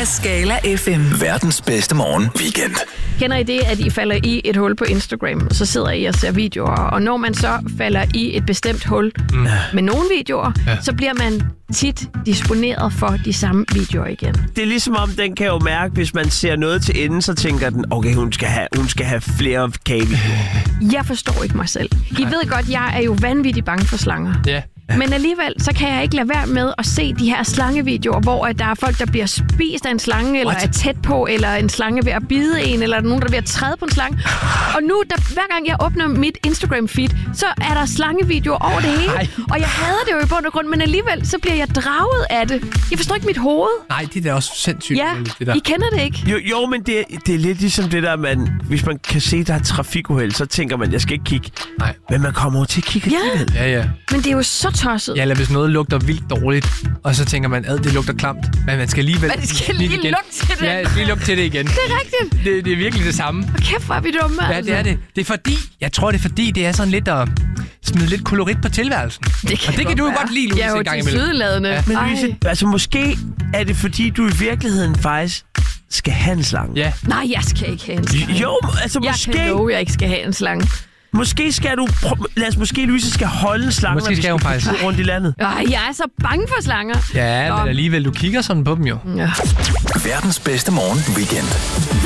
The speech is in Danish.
af Skala FM. Verdens bedste morgen weekend. Kender I det, at I falder i et hul på Instagram, så sidder I og ser videoer, og når man så falder i et bestemt hul med nogle videoer, så bliver man tit disponeret for de samme videoer igen. Det er ligesom om, den kan jo mærke, hvis man ser noget til enden, så tænker den, okay, hun skal have flere kagevideoer. Jeg forstår ikke mig selv. I ved godt, jeg er jo vanvittigt bange for slanger. Ja. Men alligevel, så kan jeg ikke lade være med at se de her slangevideoer, hvor der er folk, der bliver spist af en slange, eller er tæt på, eller en slange ved at bide en, eller nogen, der er ved at træde på en slange. Og nu, hver gang jeg åbner mit Instagram-feed, så er der slangevideoer over det hele. Og jeg hader det jo i bund og grund, men alligevel, så bliver jeg draget af det. Jeg forstår ikke mit hoved. Nej, det er da også sindssygt. Ja, det der. I kender det ikke? Jo, men det er lidt ligesom det der, hvis man kan se, der er trafikuheld, så tænker man, jeg skal ikke kigge. Nej. Men man kommer jo til at kigge alligevel. Ja. Men det er jo så tosset. Ja, eller hvis noget lugter vildt dårligt, og så tænker man, det lugter klamt. Men man skal alligevel... Men det skal lige lugte til det. Ja, lige lugte til det igen. Det er rigtigt. Det er virkelig det samme. Og kæft, hvor er vi dumme, Ja, det er det. Det er fordi, jeg tror, det er fordi, det er sådan lidt at smide lidt kolorit på tilværelsen. Og det kan du jo godt lide, Louise, en gang imellem. Ja, jo tilsyneladende. Ja. Men Louise, altså måske er det fordi, du i virkeligheden faktisk skal have en slange. Ja. Nej, jeg skal ikke have en slange. Jo, altså Jeg måske... kan love, jeg ikke skal have en slange. Måske skal du... Måske Louise skal holde en slange, Måske skal hun faktisk rundt i landet. Ej, jeg er så bange for slanger. Ja, men alligevel, du kigger sådan på dem jo. Ja. Verdens bedste morgen weekend.